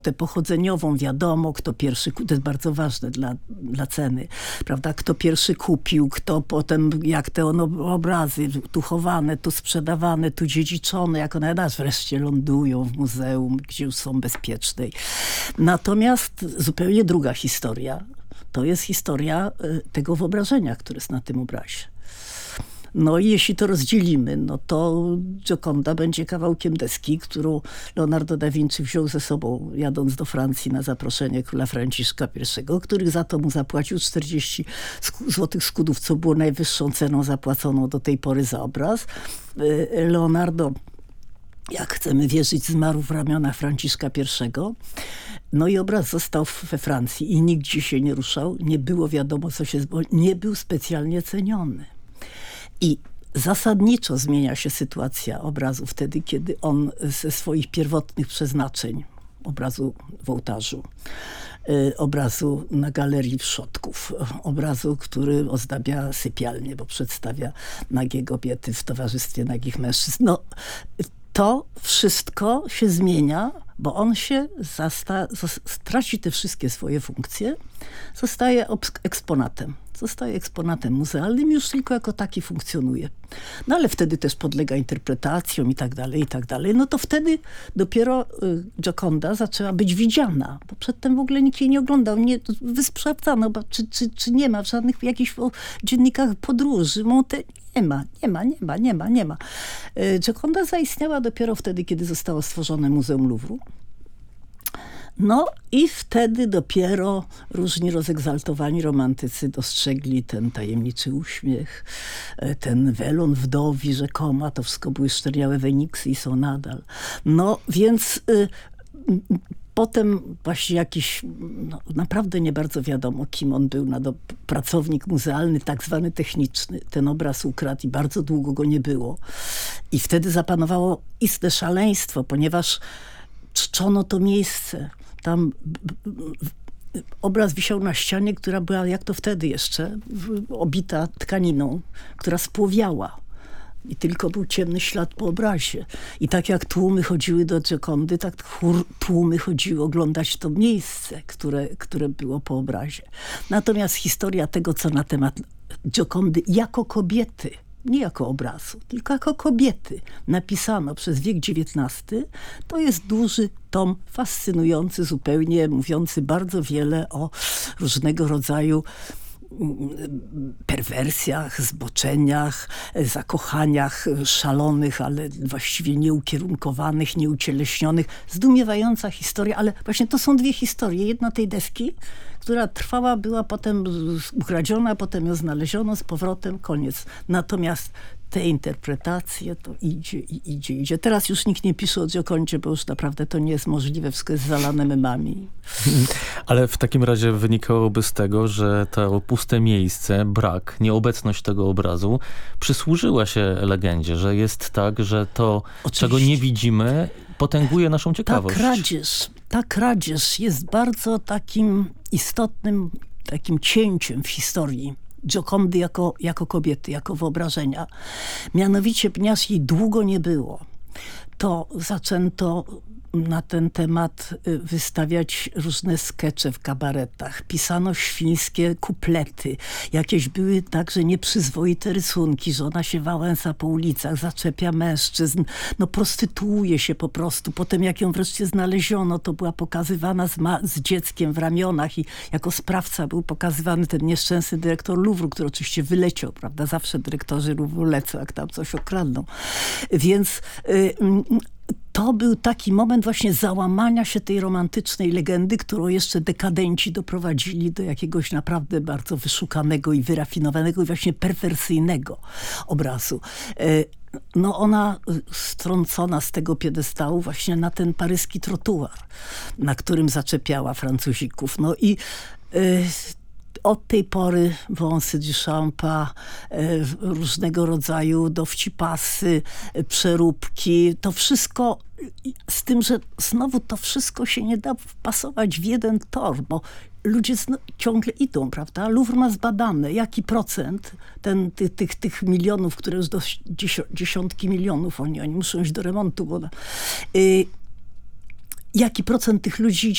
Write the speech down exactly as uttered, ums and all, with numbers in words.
Tę pochodzeniową, wiadomo, kto pierwszy, to jest bardzo ważne dla, dla ceny, prawda? Kto pierwszy kupił, kto potem, jak te ono, obrazy tu chowane, tu sprzedawane, tu dziedziczone, jak one nas wreszcie lądują w muzeum, gdzie już są bezpieczne. Natomiast zupełnie druga historia, to jest historia tego wyobrażenia, które jest na tym obrazie. No i jeśli to rozdzielimy, no to Gioconda będzie kawałkiem deski, którą Leonardo da Vinci wziął ze sobą, jadąc do Francji na zaproszenie króla Franciszka I, który za to mu zapłacił czterdzieści złotych skudów, co było najwyższą ceną zapłaconą do tej pory za obraz. Leonardo, jak chcemy wierzyć, zmarł w ramionach Franciszka I. No i obraz został we Francji i nigdzie się nie ruszał. Nie było wiadomo, co się... Nie był specjalnie ceniony. I zasadniczo zmienia się sytuacja obrazu wtedy, kiedy on ze swoich pierwotnych przeznaczeń, obrazu w ołtarzu, y, obrazu na galerii przodków, obrazu, który ozdabia sypialnię, bo przedstawia nagie kobiety w towarzystwie nagich mężczyzn. No, to wszystko się zmienia, bo on się zasta- straci te wszystkie swoje funkcje, zostaje eksponatem. Zostaje eksponatem muzealnym, już tylko jako taki funkcjonuje. No ale wtedy też podlega interpretacjom i tak dalej, i tak dalej. No to wtedy dopiero y, Gioconda zaczęła być widziana, bo przedtem w ogóle nikt jej nie oglądał. Nie, wysprawdzano, bo czy, czy, czy nie ma w żadnych jakichś o, dziennikach podróży. Monte, nie ma, nie ma, nie ma, nie ma, nie ma. Y, Gioconda zaistniała dopiero wtedy, kiedy zostało stworzone Muzeum Louvru. No i wtedy dopiero różni rozegzaltowani romantycy dostrzegli ten tajemniczy uśmiech, ten welon wdowi rzekoma, to wszystko były szczerniałe Weniksy i są nadal. No więc y, potem właśnie jakiś, no, naprawdę nie bardzo wiadomo, kim on był, no, pracownik muzealny, tak zwany techniczny. Ten obraz ukradł i bardzo długo go nie było. I wtedy zapanowało istne szaleństwo, ponieważ czczono to miejsce. Tam obraz wisiał na ścianie, która była, jak to wtedy jeszcze, obita tkaniną, która spłowiała. I tylko był ciemny ślad po obrazie. I tak jak tłumy chodziły do Giocondy, tak tłumy chodziły oglądać to miejsce, które, które było po obrazie. Natomiast historia tego, co na temat Giocondy jako kobiety, nie jako obrazu, tylko jako kobiety napisano przez wiek dziewiętnasty, to jest duży tom fascynujący zupełnie, mówiący bardzo wiele o różnego rodzaju perwersjach, zboczeniach, zakochaniach szalonych, ale właściwie nieukierunkowanych, nieucieleśnionych. Zdumiewająca historia, ale właśnie to są dwie historie. Jedna tej deski, która trwała, była potem ukradziona, potem ją znaleziono z powrotem, koniec. Natomiast te interpretacje to idzie i idzie, idzie. Teraz już nikt nie pisze o Giocondzie, bo już naprawdę to nie jest możliwe. Wszystko jest zalane memami. Ale w takim razie wynikałoby z tego, że to puste miejsce, brak, nieobecność tego obrazu przysłużyła się legendzie, że jest tak, że to, oczywiście, czego nie widzimy, potęguje naszą ciekawość. Ta kradzież, ta kradzież jest bardzo takim istotnym takim cięciem w historii Giocondy jako, jako kobiety, jako wyobrażenia. Mianowicie, ponieważ jej długo nie było, to zaczęto na ten temat wystawiać różne skecze w kabaretach. Pisano świńskie kuplety. Jakieś były także nieprzyzwoite rysunki, że ona się wałęsa po ulicach, zaczepia mężczyzn, no prostytuuje się po prostu. Potem jak ją wreszcie znaleziono, to była pokazywana z, ma- z dzieckiem w ramionach i jako sprawca był pokazywany ten nieszczęsny dyrektor Louvru, który oczywiście wyleciał, prawda? Zawsze dyrektorzy Louvru lecą, jak tam coś okradną. Więc y, to był taki moment właśnie załamania się tej romantycznej legendy, którą jeszcze dekadenci doprowadzili do jakiegoś naprawdę bardzo wyszukanego i wyrafinowanego i właśnie perwersyjnego obrazu. No ona strącona z tego piedestału właśnie na ten paryski trotuar, na którym zaczepiała Francuzików. No i y, od tej pory wąsy Duchampa, różnego rodzaju dowcipasy, przeróbki, to wszystko, z tym, że znowu to wszystko się nie da wpasować w jeden tor, bo ludzie ciągle idą, prawda? Louvre ma zbadane, jaki procent ten, tych, tych, tych milionów, które już do dziesiątki milionów, oni, oni muszą iść do remontu, bo... Yy, jaki procent tych ludzi